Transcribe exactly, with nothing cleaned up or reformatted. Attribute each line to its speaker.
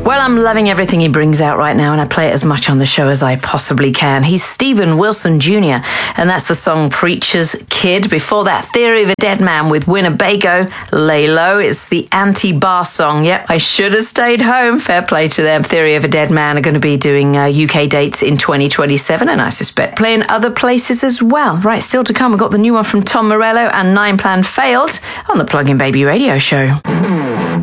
Speaker 1: Well, I'm loving everything he brings out right now, and I play it as much on the show as I possibly can. He's Steven Wilson Junior, and that's the song Preacher's Kid. Before that, Theory of a Dead Man with Winnebago, Lay Low. It's the anti-bar song. Yep, I should have stayed home. Fair play to them. Theory of a Dead Man are going to be doing uh, U K dates in twenty twenty-seven, and I suspect playing other places as well. Right, still to come, we've got the new one from Tom Morello and Nine Plan Failed on the Plug-in Baby Radio Show.